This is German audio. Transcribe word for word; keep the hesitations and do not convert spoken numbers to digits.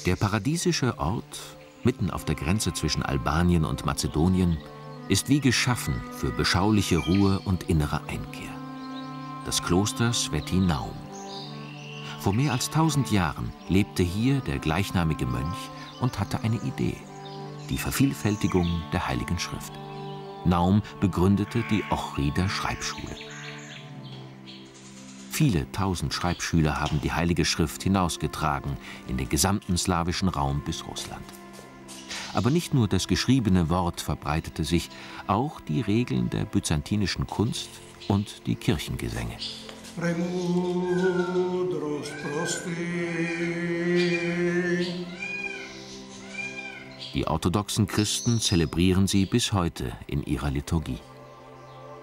Der paradiesische Ort, mitten auf der Grenze zwischen Albanien und Mazedonien, ist wie geschaffen für beschauliche Ruhe und innere Einkehr. Das Kloster Svätý Naum. Vor mehr als tausend Jahren lebte hier der gleichnamige Mönch und hatte eine Idee: die Vervielfältigung der Heiligen Schrift. Naum begründete die Ochrider Schreibschule. Viele tausend Schreibschüler haben die Heilige Schrift hinausgetragen in den gesamten slawischen Raum bis Russland. Aber nicht nur das geschriebene Wort verbreitete sich, auch die Regeln der byzantinischen Kunst und die Kirchengesänge. Die orthodoxen Christen zelebrieren sie bis heute in ihrer Liturgie.